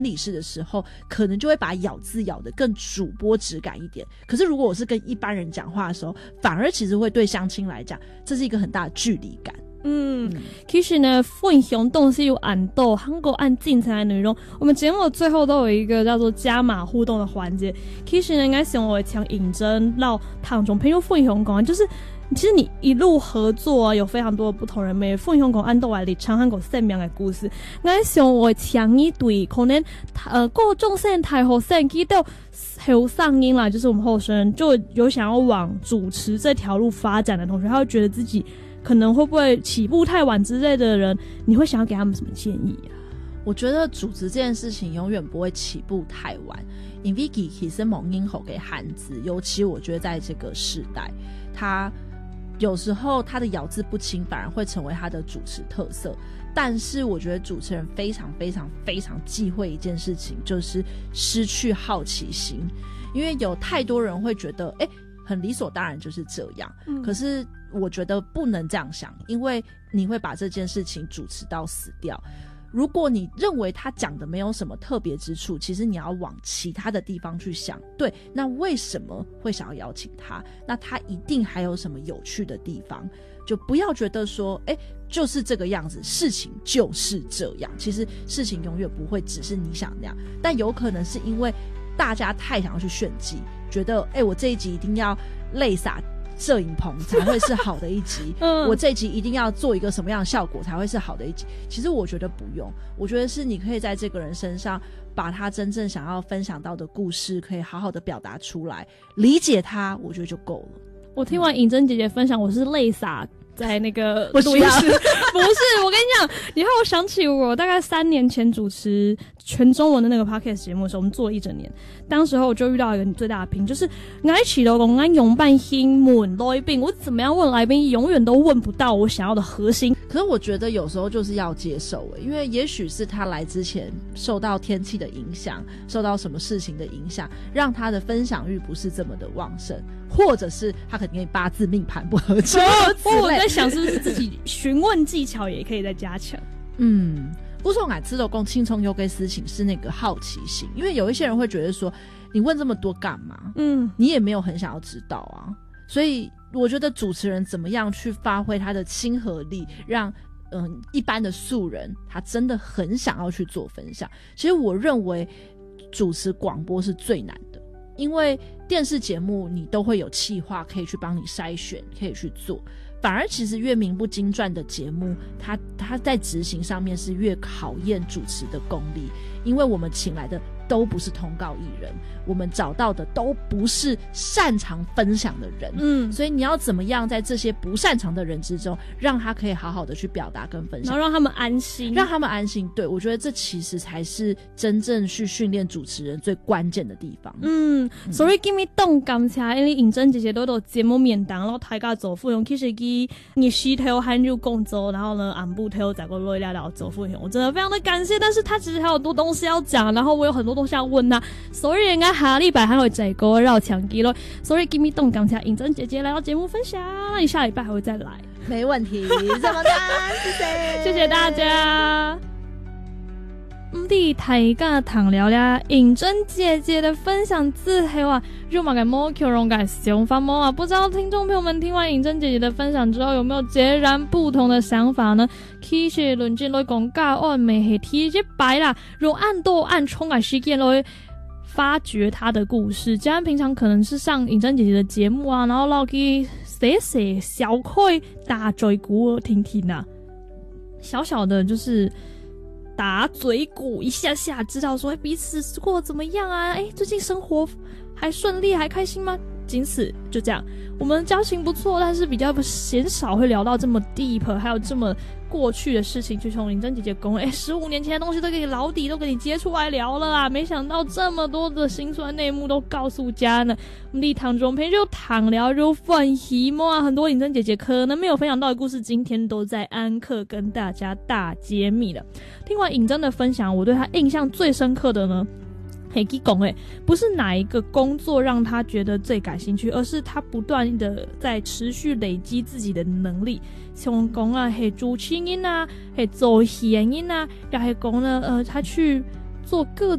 理师的时候，可能就会把咬字咬得更主播质感一点。可是如果我是跟一般人讲话的时候，反而其实会对乡亲来讲，这是一个很大的距离感。 其实呢，分享东西有按到韩国按精彩的内容，我们节目最后都有一个叫做加码互动的环节。其实呢，应该想我请尹真到唐中朋友分享讲，就是其实你一路合作啊，有非常多的不同人，每分享讲按到来里长韩国生命的故事。应该想我请一对可能各种生台后生记到后上映啦，就是我们后生就有想要往主持这条路发展的同学，他会觉得自己可能会不会起步太晚之类的人，你会想要给他们什么建议啊？ 我觉得主持这件事情永远不会起步太晚，因为其实蒙英吼给汉字，尤其我觉得在这个时代，他有时候他的咬字不清反而会成为他的主持特色。但是我觉得主持人非常非常非常忌讳一件事情，就是失去好奇心，因为有太多人会觉得很理所当然就是这样，可是我觉得不能这样想，因为你会把这件事情主持到死掉。如果你认为他讲的没有什么特别之处，其实你要往其他的地方去想，对，那为什么会想要邀请他？那他一定还有什么有趣的地方，就不要觉得说就是这个样子，事情就是这样。其实事情永远不会只是你想那样，但有可能是因为大家太想要去炫技，觉得我这一集一定要泪洒摄影棚才会是好的一集我这一集一定要做一个什么样的效果才会是好的一集。其实我觉得不用，我觉得是你可以在这个人身上把他真正想要分享到的故事可以好好的表达出来，理解他，我觉得就够了。 我听完尹真姐姐分享，我是泪洒在那个录音室，不是，我跟你讲，你让我想起我大概3年前主持全中文的那个 podcast 节目的时候，我们做了1整年。当时候我就遇到一个最大的瓶，就是我一起都讲我用半英文来宾，我怎么样问来宾，永远都问不到我想要的核心。 可是我觉得有时候就是要接受因为也许是他来之前受到天气的影响，受到什么事情的影响，让他的分享欲不是这么的旺盛，或者是他可能跟你八字命盘不合之类。 我在想是不是自己询问技巧也可以再加强。 不从俺吃的公轻松优给事情是那个好奇心，因为有一些人会觉得说你问这么多干嘛，你也没有很想要知道啊。所以我觉得主持人怎么样去发挥他的亲和力，让一般的素人他真的很想要去做分享。其实我认为主持广播是最难的，因为电视节目你都会有企划可以去帮你筛选，可以去做，反而其实越名不经传的节目，它在执行上面是越考验主持的功力，因为我们请来的都不是通告艺人，我们找到的都不是擅长分享的人，所以你要怎么样在这些不擅长的人之中，让他可以好好的去表达跟分享， 然后让他们安心， 对，我觉得这其实才是真正去训练主持人最关键的地方。 所以今日动感谢因为尹真姐姐都有节目面谈，然后大家做分享，其实你西头韩日工作，然后呢安部头再过来聊聊做分享，我真的非常的感谢。但是他其实还有很多东西要讲，然后我有很多东西要问他，所以应该下礼拜还会再给我绕墙机咯。所以今日动感谢尹真姐姐来到节目分享，那你下礼拜还会再来？ 没问题，这么大， 谢谢大家。大家谈聊聊尹真姐姐的分享之后啊，就马个more Q 容改想法more啊，不知道听众朋友们听完尹真姐姐的分享之后有没有截然不同的想法呢？其实论证来讲，教案咪系提一白啦，用按多按冲改事件来发掘她的故事。既然平常可能是上尹真姐姐的节目啊，然后老去写小块大嘴鼓听听啊，小小的就是打嘴鼓一下下，知道说彼此过得怎么样啊？最近生活还顺利，还开心吗？仅此就这样。我们交情不错，但是比较鲜少会聊到这么 deep， 还有这么过去的事情。就从尹真姐姐讲，15年前的东西都给你老底都给你接出来聊了啦。没想到这么多的辛酸内幕都告诉家呢。我们的唐中篇就躺聊就分析嘛，很多尹真姐姐可能没有分享到的故事，今天都在安客跟大家大揭秘了。听完尹真的分享，我对她印象最深刻的呢，不是哪一个工作让他觉得最感兴趣，而是他不断的在持续累积自己的能力。像讲啊，主持人啊，做戏人啊，又是讲呢，他去做各